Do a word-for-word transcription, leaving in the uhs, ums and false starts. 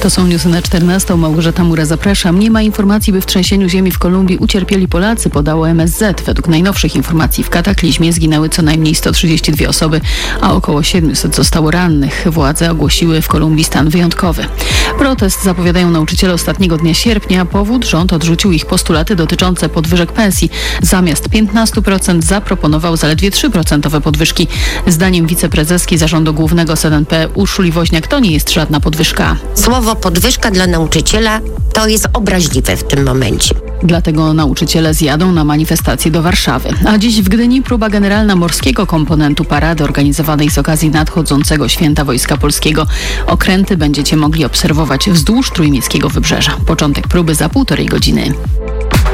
To są newsy na czternastą. Małgorzata Mura, zapraszam. Nie ma informacji, by w trzęsieniu ziemi w Kolumbii ucierpieli Polacy, podało M S Z. Według najnowszych informacji w kataklizmie zginęły co najmniej sto trzydzieści dwie osoby, a około siedemset zostało rannych. Władze ogłosiły w Kolumbii stan wyjątkowy. Protest zapowiadają nauczyciele ostatniego dnia sierpnia. Powód: rząd odrzucił ich postulaty dotyczące podwyżek pensji. Zamiast piętnaście procent zaproponował zaledwie trzy procent podwyżki. Zdaniem wiceprezeski Zarządu Głównego S N P Urszuli Woźniak to nie jest żadna podwyżka. Słowo podwyżka dla nauczyciela to jest obraźliwe w tym momencie. Dlatego nauczyciele zjadą na manifestację do Warszawy. A dziś w Gdyni próba generalna morskiego komponentu parady organizowanej z okazji nadchodzącego Święta Wojska Polskiego. Okręty będziecie mogli obserwować wzdłuż trójmiejskiego wybrzeża. Początek próby za półtorej godziny.